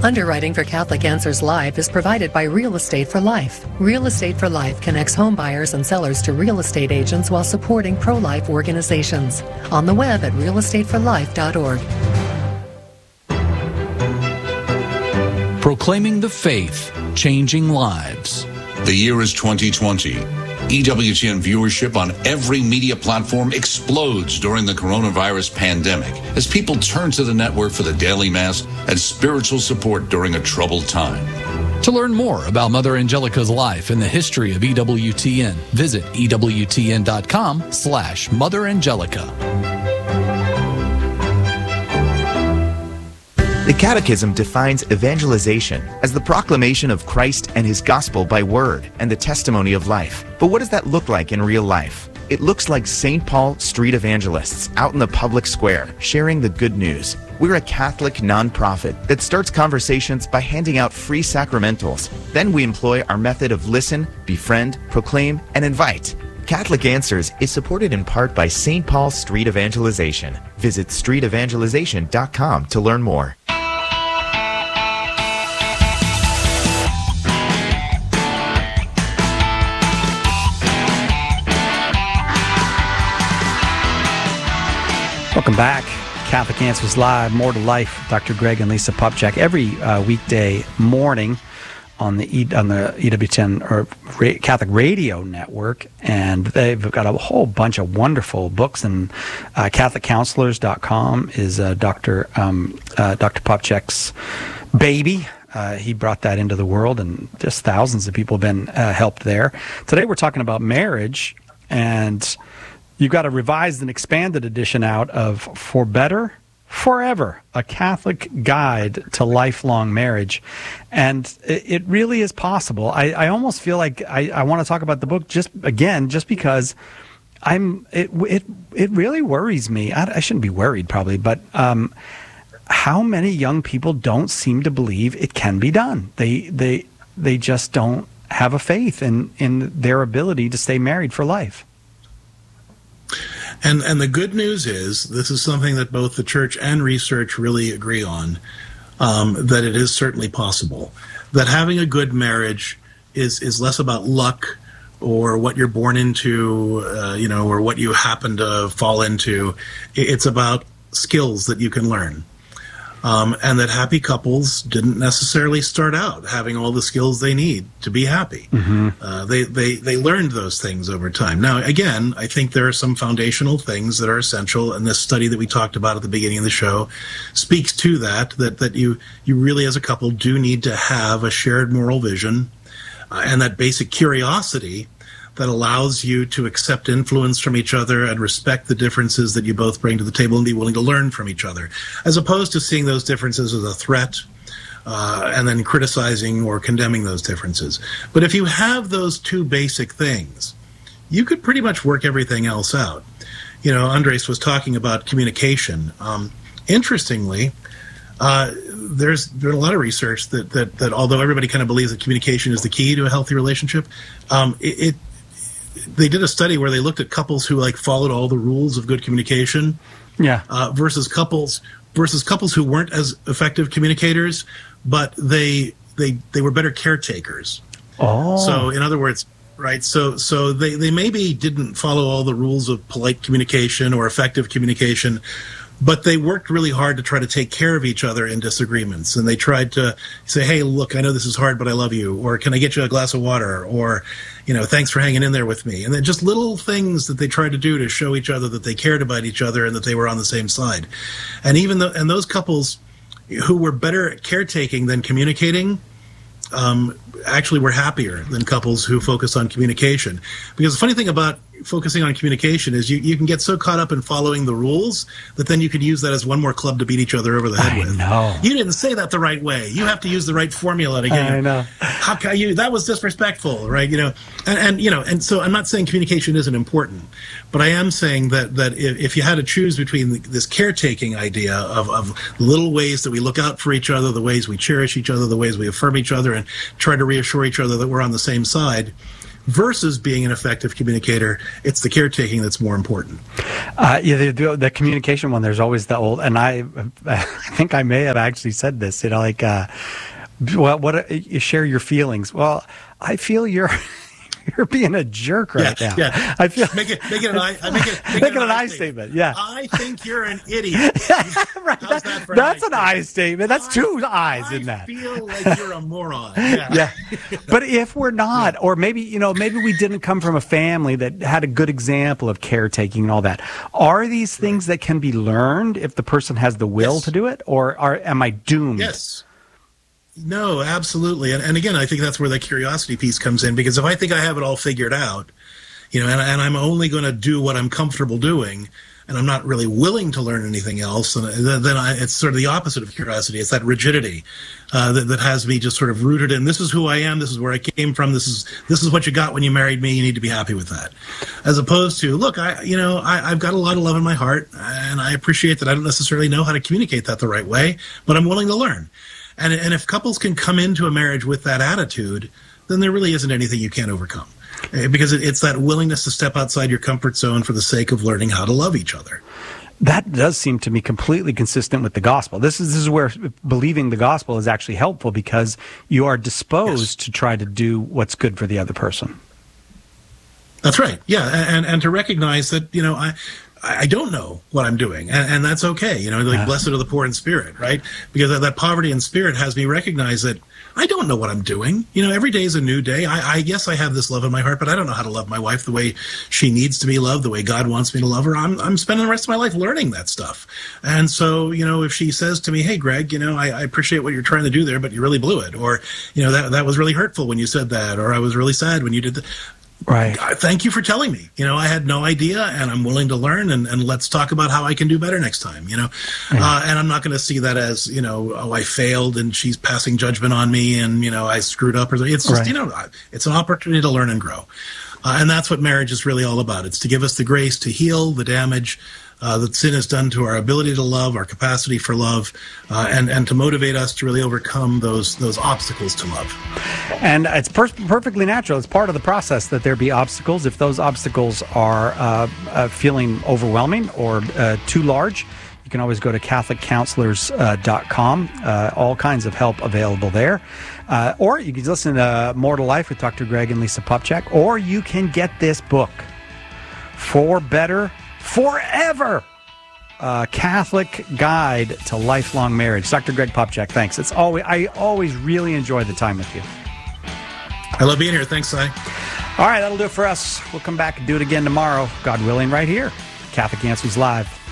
Underwriting for Catholic Answers Live is provided by Real Estate for Life. Real Estate for Life connects home buyers and sellers to real estate agents while supporting pro-life organizations. On the web at realestateforlife.org. Proclaiming the faith, changing lives. The year is 2020. EWTN viewership on every media platform explodes during the coronavirus pandemic as people turn to the network for the daily mass and spiritual support during a troubled time. To learn more about Mother Angelica's life and the history of EWTN, visit EWTN.com/Mother Angelica. The Catechism defines evangelization as the proclamation of Christ and His gospel by word and the testimony of life. But what does that look like in real life? It looks like St. Paul street evangelists out in the public square sharing the good news. We're a Catholic nonprofit that starts conversations by handing out free sacramentals. Then we employ our method of listen, befriend, proclaim, and invite. Catholic Answers is supported in part by St. Paul Street Evangelization. Visit streetevangelization.com to learn more. Welcome back. Catholic Answers Live, More to Life. Dr. Greg and Lisa Popcak every weekday morning on the EWTN or Catholic Radio Network, and they've got a whole bunch of wonderful books. And CatholicCounselors.com is Dr. Popcak's baby. He brought that into the world, and just thousands of people have been helped there. Today we're talking about marriage, and you've got a revised and expanded edition out of For Better Forever, a Catholic guide to lifelong marriage. And it really is possible. I almost feel like I want to talk about the book just because it really worries me. I shouldn't be worried probably, but how many young people don't seem to believe it can be done. They just don't have a faith in their ability to stay married for life. And the good news is, this is something that both the church and research really agree on, that it is certainly possible. That having a good marriage is less about luck or what you're born into, or what you happen to fall into. It's about skills that you can learn. And that happy couples didn't necessarily start out having all the skills they need to be happy. Mm-hmm. They learned those things over time. Now, again, I think there are some foundational things that are essential, and this study that we talked about at the beginning of the show speaks to that you really as a couple do need to have a shared moral vision and that basic curiosity that allows you to accept influence from each other and respect the differences that you both bring to the table and be willing to learn from each other, as opposed to seeing those differences as a threat and then criticizing or condemning those differences. But if you have those two basic things, you could pretty much work everything else out. Andres was talking about communication. Interestingly, there's been a lot of research that although everybody kind of believes that communication is the key to a healthy relationship, they did a study where they looked at couples who followed all the rules of good communication, versus couples who weren't as effective communicators, but they were better caretakers. Oh, so in other words, right? So they maybe didn't follow all the rules of polite communication or effective communication, but they worked really hard to try to take care of each other in disagreements. And they tried to say, hey, look, I know this is hard, but I love you. Or can I get you a glass of water? Or, thanks for hanging in there with me. And then just little things that they tried to do to show each other that they cared about each other and that they were on the same side. And and those couples who were better at caretaking than communicating, actually were happier than couples who focus on communication. Because the funny thing about focusing on communication is you can get so caught up in following the rules that then you could use that as one more club to beat each other over the head with. Know. You didn't say that the right way. You have to use the right formula to get. I know. How can you? That was disrespectful, right? And so I'm not saying communication isn't important, but I am saying that if you had to choose between this caretaking idea of little ways that we look out for each other, the ways we cherish each other, the ways we affirm each other, and try to reassure each other that we're on the same side, versus being an effective communicator, it's the caretaking that's more important. The communication one, there's always the old, and I think I may have actually said this, you share your feelings. Well, I feel you're being a jerk right now. Yeah. I feel make it an I statement. Yeah. I think you're an idiot. Right. That's an I statement. That's two I's in that. I feel like you're a moron. Yeah. But if we're not, or maybe we didn't come from a family that had a good example of caretaking and all that. Are these things that can be learned if the person has the will to do it, or am I doomed? Yes. No, absolutely. And again, I think that's where the curiosity piece comes in, because if I think I have it all figured out, and I'm only going to do what I'm comfortable doing, and I'm not really willing to learn anything else, and then it's sort of the opposite of curiosity. It's that rigidity that has me just sort of rooted in, this is who I am, this is where I came from, this is what you got when you married me, you need to be happy with that. As opposed to, look, I've got a lot of love in my heart, and I appreciate that I don't necessarily know how to communicate that the right way, but I'm willing to learn. And if couples can come into a marriage with that attitude, then there really isn't anything you can't overcome. Because it's that willingness to step outside your comfort zone for the sake of learning how to love each other. That does seem to me completely consistent with the gospel. This is where believing the gospel is actually helpful, because you are disposed to try to do what's good for the other person. That's right. Yeah, and to recognize that, I don't know what I'm doing, and that's okay. Blessed are the poor in spirit, right? Because that poverty in spirit has me recognize that I don't know what I'm doing. Every day is a new day. I guess I have this love in my heart, but I don't know how to love my wife the way she needs to be loved, the way God wants me to love her. I'm spending the rest of my life learning that stuff. And so, if she says to me, hey, Greg, I appreciate what you're trying to do there, but you really blew it. Or, that was really hurtful when you said that. Or I was really sad when you did that. Right. Thank you for telling me. I had no idea, and I'm willing to learn, and let's talk about how I can do better next time, And I'm not going to see that as, I failed and she's passing judgment on me and, I screwed up. It's just, it's an opportunity to learn and grow. And that's what marriage is really all about. It's to give us the grace to heal the damage that sin has done to our ability to love, our capacity for love, and to motivate us to really overcome those obstacles to love. And it's perfectly natural. It's part of the process that there be obstacles. If those obstacles are feeling overwhelming or too large, you can always go to CatholicCounselors.com. All kinds of help available there. Or you can listen to More to Life with Dr. Greg and Lisa Popcak, or you can get this book, For Better Forever, Catholic Guide to Lifelong Marriage. Dr. Greg Popcak, thanks. I always really enjoy the time with you. I love being here. Thanks, Si. All right, that'll do it for us. We'll come back and do it again tomorrow, God willing, right here. Catholic Answers Live.